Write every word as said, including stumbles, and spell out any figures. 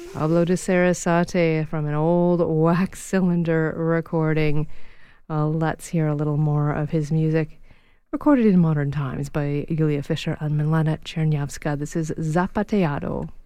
Pablo de Sarasate from an old wax cylinder recording. Uh, let's hear a little more of his music, recorded in modern times by Yulia Fisher and Milena Chernyavska. This is Zapateado.